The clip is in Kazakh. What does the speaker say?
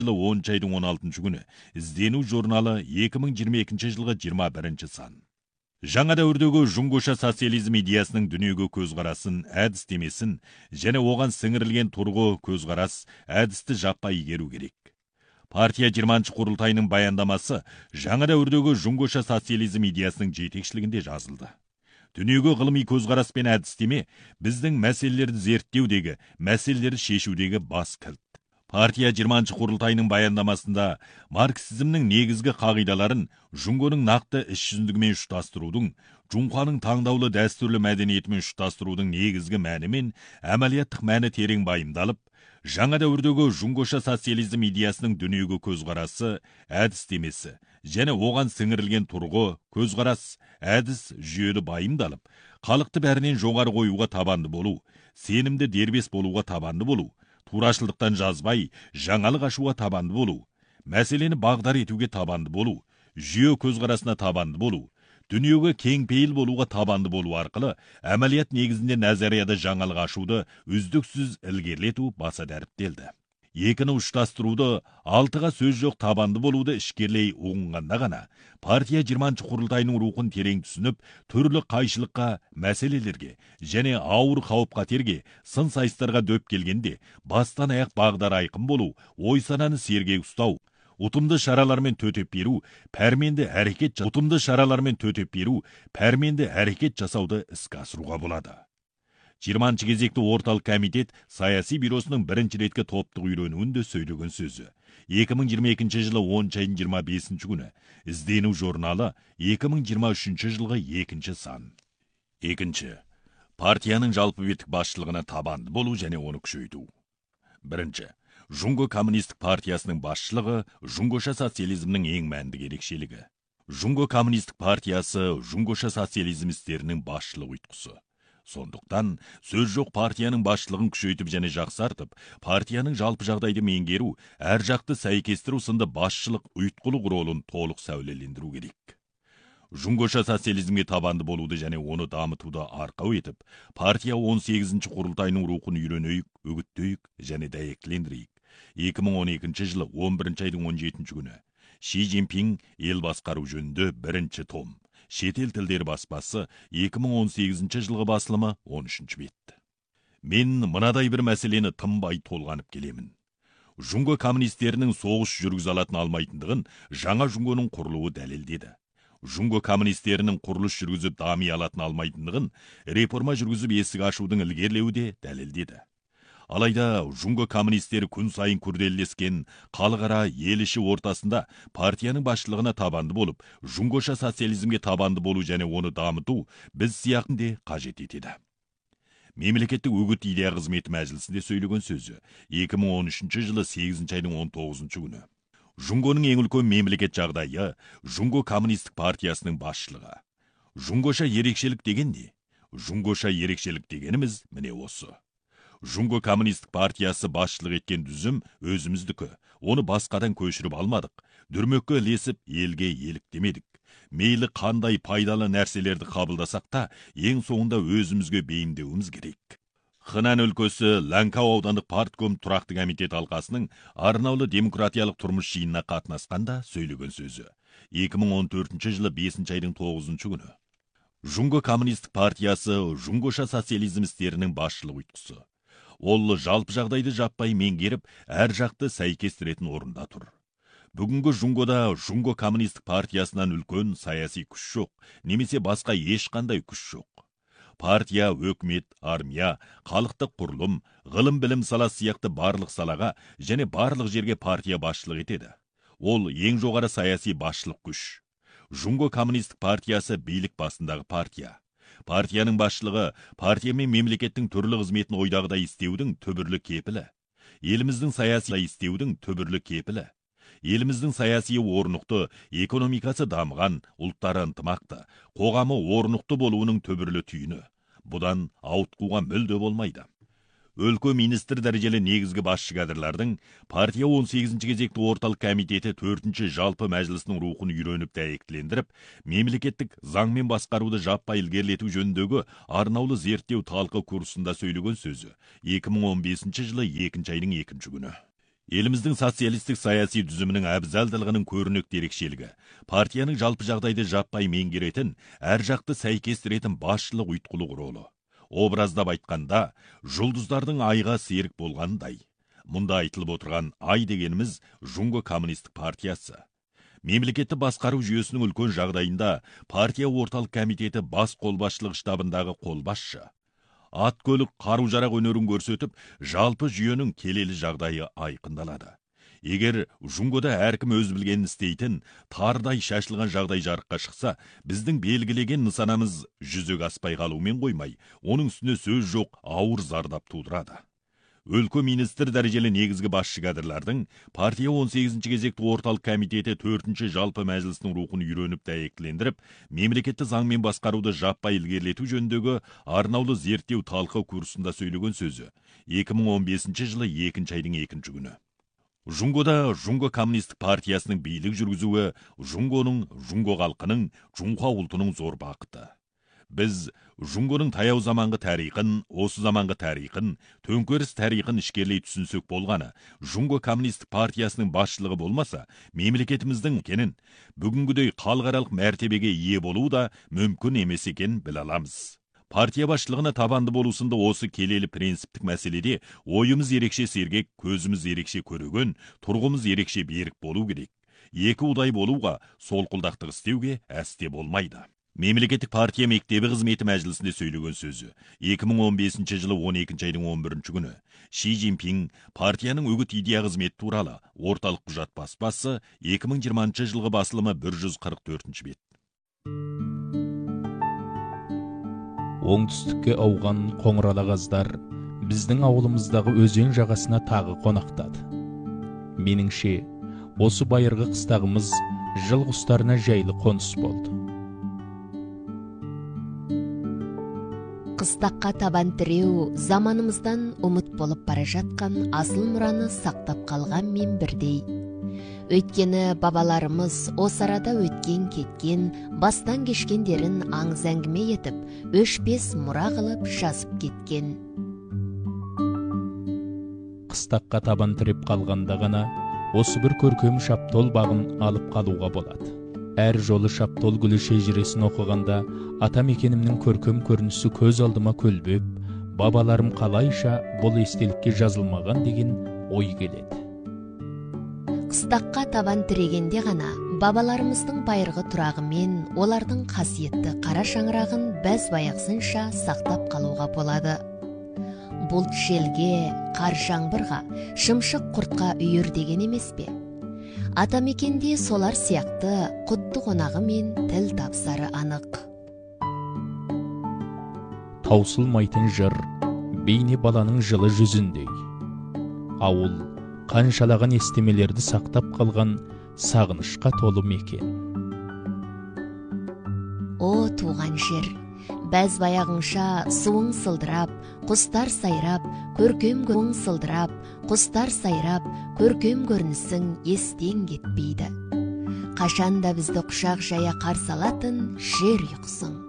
жылы 10 айдың 16 күні іздену журналы 2022 жылғы 21 сан. Жаңа дәуірдегі жұңгоша социализм идеясының дүниеге көзқарасын, әдістемесін және оған сіңірілген тұрғы көзқарас, әдісті жаппай игеру керек. Партия 20 құрылтайының баяндамасы жаңа дәуірдегі жұңгоша социализм идеясының жетекшілігінде жазылды. Дүниеге ғылыми көзқарас пен әдістеме біздің мәселелерді зерттеудегі, мәселелерді шешудегі бас кілт. Партия 20 құрылтайының баяндамасында марксизмнің негізгі қағидаларын жұңгоның нақты іс жүзіндігімен ұштастырудың, жұңқаның таңдаулы дәстүрлі мәдениетімен ұштастырудың негізгі мәні мен әмәлияттық мәні терең байымдалып, жаңа дәуірдегі жұңгоша социализм идеясының дүниеге көзқарасы, әдістемесі және оған сіңірілген тұрғы, көзқарас, әдіс жүйелі байымдалып, халықты бәрінен жоғары қоюға табанды болу, сенімді дербес болуға табанды болу, турашылдықтан жазбай, жаңалық ашуға табанды болу, мәселені бағдар етуге табанды болу, жүйе көзқарасына табанды болу, дүниеге кеңпейіл болуға табанды болу арқылы әмәлият негізінде назарияда жаңалық ашуды үздіксіз ілгерілету баса дәріптелді. Екіні ұштастыруды, алтыға сөз жоқ табанды болуды ішкерлей ұғынғанда ғана, партия 20 құрылтайының рухын терең түсініп, түрлі қайшылыққа, мәселелерге және ауыр қауіп-қатерге, сын сайыстарға дөп келгенде, бастан аяқ бағдар айқын болу, ой-сананы сергек ұстау, ұтымды шаралармен төтеп беру, пәрменді әрекет жасауды іске асыруға болады. 20 кезекті орталық комитет саяси бюросының бірінші реткі топтық үйренуінде сөйлеген сөзі. 2022 жылы 10 айдың 25 күні іздену журналы 2023 жылғы 2 сан. Екінші. Партияның жалпы беттік басшылығына табанды болу және оны күшейту. Бірінші. Жұңго коммунистік партиясының басшылығы жұңгоша социализмнің ең мәнді ерекшелігі. Жұңго коммунистік партиясы жұңгоша социализм істерінің басшылық ұйытқысы. Сондықтан, сөз жоқ партияның басшылығын күшейтіп және жақсартып, партияның жалпы жағдайды меңгеру, әр жақты сәйкестіру сынды басшылық ұйытқылық ролын толық сәулелендіру керек. Жұңгоша социализмге табанды болуды және оны дамытуды арқау етіп, партия 18 құрылтайының рухын үйренейік, үгіттейік және дәйектілендірейік. 2012 жылы 11 айдың 17 күні Ши Цзиньпин ел басқару жөнінде бірінші том. Шетел тілдері баспасы 2018 жылғы басылымы 13 бет. Мен мынадай бір мәселені тынбай толғанып келемін. Жұңго коммунистерінің соғыс жүргізе алатын алмайтындығын жаңа жұңгоның құрылуы дәлелдеді. Жұңго коммунистерінің құрылыс жүргізіп дами алатын алмайтындығын реформа жүргізіп есік ашудың ілгерілеуі де дәлелдеді. Алайда жұңго коммунистері күн сайын күрделескен қалғара ел іші ортасында партияның басшылығына табанды болып, жұңгоша социализмге табанды болу және оны дамыту біз сияқтынде қажет етеді. Мемлекеттік үгіт идея қызметі мәжілісінде сөйлеген сөзі 2013 жылы 8 айдың 19 күні. Жұңгоның ең үлкен мемлекет жағдайы жұңго коммунистік партиясының басшылығы. Жұңгоша ерекшелік деген не? Жұңгоша ерекшелік дегеніміз міне осы. Жұңго коммунистік партиясы басшылық еткен дүзім өзіміздікі. Оны басқадан көшіріп алмадық. Дүрмекке ілесіп, елге еліктемедік. Мейлі қандай пайдалы нәрселерді қабылдасақ та, ең соңында өзімізге бейімдеуіміз керек. Хынан өлкесі Ланкау аудандық партком тұрақты комитет алқасының арнаулы демократиялық тұрмыс жиынына қатынасқанда сөйлеген сөзі. 2014 жылы 5 айдың 9 күні. Жұңго коммунистік партиясы жұңгоша социализм істерінің басшылық ұйытқысы. Ол жалпы жағдайды жаппай меңгеріп, әр жақты сәйкестіретін орында тұр. Бүгінгі жұңгода жұңго коммунистік партиясынан үлкен саяси күш жоқ, немесе басқа ешқандай күш жоқ. Партия, өкімет, армия, халықтық құрылым, ғылым білім саласы сияқты барлық салаға және барлық жерге партия басшылық етеді. Ол ең жоғары саяси басшылық күш. Жұңго коммунистік партиясы билік басындағы партия. Партияның басшылығы партия мен мемлекеттің түрлі қызметін ойдағыдай істеудің түбірлі кепілі. Еліміздің саяси істеудің түбірлі кепілі. Еліміздің саяси орнықты, экономикасы дамыған, ұлттары ынтымақты, қоғамы орнықты болуының түбірлі түйіні. Бұдан ауытқуға мүлде болмайды. Өлкө министр дәрежелі негізгі басшы кадрлардың партия 18 кезекті орталық комитеті 4 жалпы мәжілісінің рухын үйреніп дәйектілендіріп, мемлекеттік заңмен басқаруды жаппай ілгерілету жөніндегі арнаулы зерттеу талқы курсында сөйлеген сөзі 2015 жылы 2 айдың 2 күні. Еліміздің социалистік саяси түзімінің әбзалдылығының көрнекті ерекшелігі, партияның жалпы жағдайды жаппай меңгеретін, әр жақты сәйкестіретін басшылық ұйытқылық ролы. Образдап айтқанда, жұлдыздардың айға серік болғандай. Мұнда айтылып отырған ай дегеніміз Жунго коммунистік партиясы. Мемлекетті басқару жүйесінің үлкен жағдайында партия орталық комитеті бас қолбасшылық штабындағы қолбасшы. Ат көлік қару-жарақ өнерін көрсетіп, жалпы жүйенің келелі жағдайы айқындалады. Егер Жунгода әркім өз білгенін істейтін, тардай шашылған жағдай жарыққа шықса, біздің белгілеген нысанамыз жүзеге аспай қалумен қоймай, оның үстіне сөз жоқ ауыр зардап тудырады. Өлкө министр дәрежелі негізгі басшы кадрлардың партия 18-ші кезекті орталық комитеті 4-ші жалпы мәжілісінің рухын үйреніп дәйектілендіріп, мемлекетті заңмен басқаруды жаппай ілгерілету жөніндегі арнаулы зерттеу талқы курсында сөйлеген сөзі 2015 жылы 2 айдың 2 күні. Жунгода Жунго коммунистік партиясының билік жүргізуі Жунгоның, Жунго халқының, Жунхуа ұлтының зор бақыты. Біз Жунгоның таяу заманғы тарихын, осы заманғы тарихын, төңкеріс тарихын ішкерлей түсінсек болғаны, Жунго коммунистік партиясының басшылығы болмаса, мемлекетіміздің кенін бүгінгідей халықаралық мәртебеге ие болу да мүмкін емес екенін біле аламыз. Партия басшылығына табанды болусында осы келелі принциптік мәселеде ойымыз ерекше сергек, көзіміз ерекше көреген, тұрғымыз ерекше берік болу керек. Екі удай болуға, солқылдақтық істеуге әсте болмайды. Мемлекеттік партия мектебі қызметі мәжілісінде сөйлеген сөзі 2015 жылы 12 айдың 11 күні. Ши Цзиньпин партияның үгіт идея қызметі туралы орталық құжат баспасы 2020 жылғы басылымы 144 бет. Оңтүстікке ауған қоңырала қаздар біздің ауылымыздағы өзен жағасына тағы қонақтады. Меніңше, осы байырғы қыстағымыз жыл құстарына жайлы қоныс болды. Қыстаққа табан тіреу заманымыздан ұмыт болып бара жатқан асыл мұраны сақтап қалған мен бірдей. Өйткені бабаларымыз осы арада өткен кеткен, бастан кешкендерін аңыз әңгіме етіп, өшпес мұра қылып жазып кеткен. Қыстаққа табан тіреп қалғанда ғана осы бір көркем шаптол бағын алып қалуға болады. Әр жолы шаптол гүлі шежіресін оқығанда ата мекенімнің көркем көрінісі көз алдыма көлбеп, бабаларым қалайша бұл естелікке жазылмаған деген ой келеді. Қыстаққа табан тірегенде ғана бабаларымыздың байырғы тұрағы мен олардың қасиетті қара шаңырағын бәз баяқсынша сақтап қалуға болады. Бұлт желге, қар жаңбырға, шымшық құртқа үйір деген емес пе? Атамекенде солар сияқты құтты қонағы мен тіл тапсары анық. Таусылмайтын жыр бейне баланың жылы жүзіндей. Ауыл қаншалаған естемелерді сақтап қалған сағынышқа толы мекен. О туған жер, бәз баяғыңша суың сылдырап, құстар сайрап, көркем көң сылдырап, құстар сайрап, көркем көрінісің естен кетпейді. Қашанда бізді құшақ жая қарсы алатын жер ұйқысың.